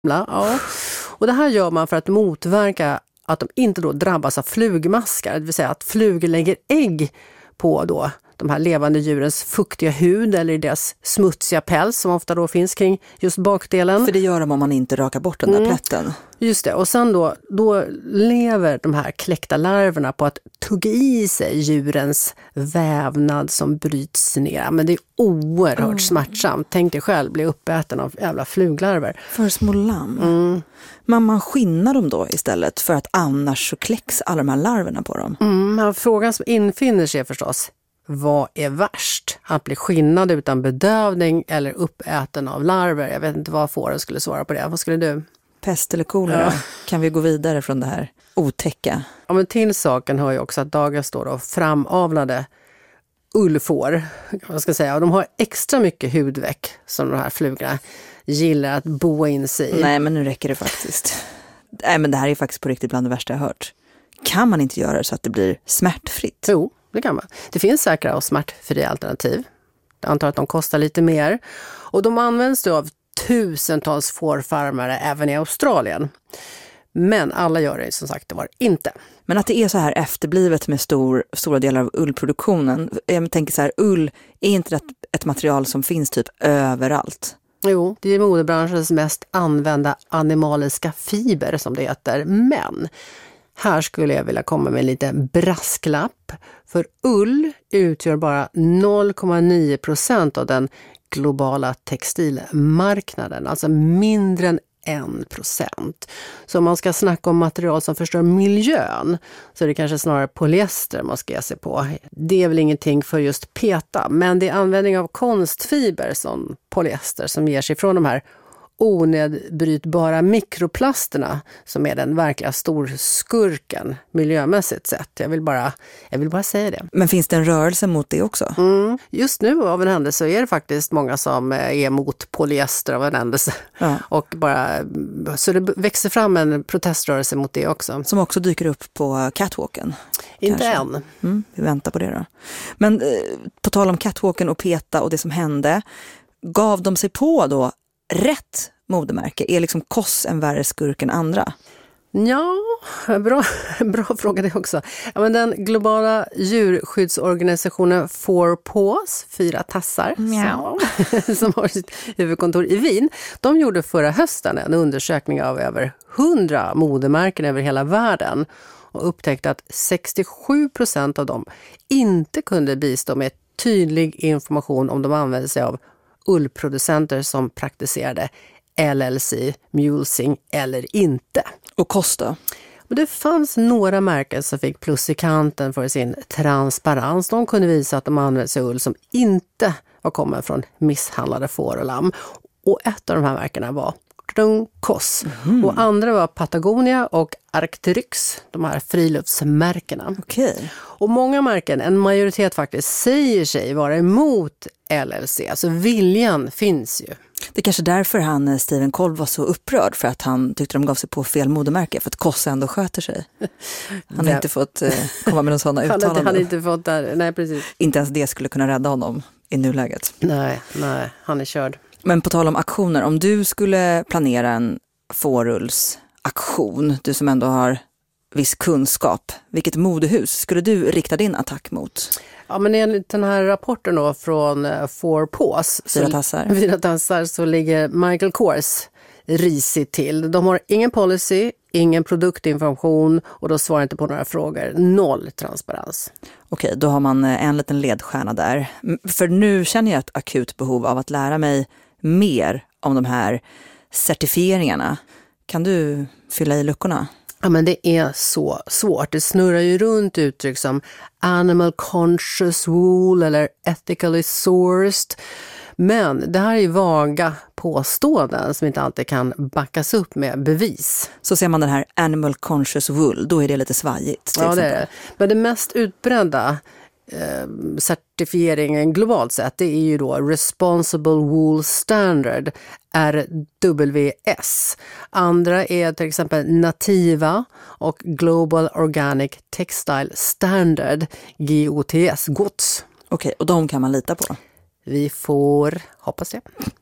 Ja. Och det här gör man för att motverka att de inte då drabbas av flugmaskar. Det vill säga att flugor lägger ägg på då de här levande djurens fuktiga hud eller i deras smutsiga päls som ofta då finns kring just bakdelen. För det gör de om man inte rakar bort den där plätten. Just det, och sen då lever de här kläckta larverna på att tugga i sig djurens vävnad som bryts ner. Men det är oerhört smärtsamt. Tänk dig själv bli uppäten av jävla fluglarver. För små lamm. Men man skinnar dem då istället för att annars så kläcks alla de här larverna på dem. Men frågan som infinner sig förstås, vad är värst? Att bli skinnad utan bedövning eller uppäten av larver? Jag vet inte vad fåren skulle svara på det. Vad skulle du? Pest eller kolera? Kan vi gå vidare från det här otäcka? Ja, men till saken hör ju också att Dagens står då framavlade ullfår. Vad ska jag säga? Och de har extra mycket hudveck som de här flugorna gillar att boa in sig i. Nej, men nu räcker det faktiskt. Nej, men det här är faktiskt på riktigt bland det värsta jag hört. Kan man inte göra det så att det blir smärtfritt? Jo, det kan man. Det finns säkra och smärtfria alternativ. Jag antar att de kostar lite mer. Och de används då av tusentals fårfarmare även i Australien. Men alla gör det som sagt det var inte. Men att det är så här efterblivet med stora delar av ullproduktionen. Jag tänker så här, ull är inte ett material som finns typ överallt. Jo, det är modebranschens mest använda animaliska fiber som det heter. Men här skulle jag vilja komma med en liten brasklapp. För ull utgör bara 0,9% av den globala textilmarknaden. Alltså mindre än 1%. Så om man ska snacka om material som förstör miljön så är det kanske snarare polyester man ska ge sig på. Det är väl ingenting för just PETA, men det är användning av konstfiber som polyester som ger sig från de här onedbrytbara mikroplasterna som är den verkliga storskurken miljömässigt sett. Jag vill bara säga det. Men finns det en rörelse mot det också? Just nu av en händelse så är det faktiskt många som är emot polyester av en händelse. Ja. Så det växer fram en proteströrelse mot det också. Som också dyker upp på catwalken? Inte än. Vi väntar på det då. Men på tal om catwalken och PETA och det som hände, gav de sig på då rätt modemärke? Är liksom Koss en värre skurk än andra? Ja, bra fråga det också. Ja, men den globala djurskyddsorganisationen Four Paws, 4 tassar, som har sitt huvudkontor i Wien, de gjorde förra hösten en undersökning av över 100 modemärken över hela världen och upptäckte att 67% av dem inte kunde bistå med tydlig information om de använde sig av ullproducenter som praktiserade LLC, mulesing eller inte. Och kosta? Men det fanns några märken som fick plus i kanten för sin transparens. De kunde visa att de använde sig ull som inte var kommen från misshandlade får och lamm. Och ett av de här märkena var Koss. Och andra var Patagonia och Arc'teryx, de här friluftsmärkena. Okej. Och många märken, en majoritet faktiskt, säger sig vara emot LLC. Alltså viljan finns ju. Det är kanske därför Steven Kolb var så upprörd, för att han tyckte de gav sig på fel modemärke, för att Koss ändå sköter sig. Han har inte fått komma med någon sådana uttalanden. Han hade inte fått där, nej precis. Inte ens det skulle kunna rädda honom i nuläget. Nej, han är körd. Men på tal om aktioner, om du skulle planera en fårullsaktion, du som ändå har viss kunskap, vilket modehus skulle du rikta din attack mot? Ja, men enligt den här rapporten då från Four Paws, 4 tassar, så ligger Michael Kors risigt till. De har ingen policy, ingen produktinformation och de svarar inte på några frågor. 0 transparens. Okej, då har man en liten ledstjärna där. För nu känner jag ett akut behov av att lära mig mer om de här certifieringarna. Kan du fylla i luckorna? Ja, men det är så svårt. Det snurrar ju runt uttryck som animal conscious wool eller ethically sourced. Men det här är ju vaga påståenden som inte alltid kan backas upp med bevis. Så ser man den här animal conscious wool, då är det lite svajigt. Ja, det är det. Men det mest utbredda certifieringen globalt sett, det är ju då Responsible Wool Standard, RWS. Andra är till exempel Nativa och Global Organic Textile Standard, GOTS. Okej, och de kan man lita på? Vi får hoppas det.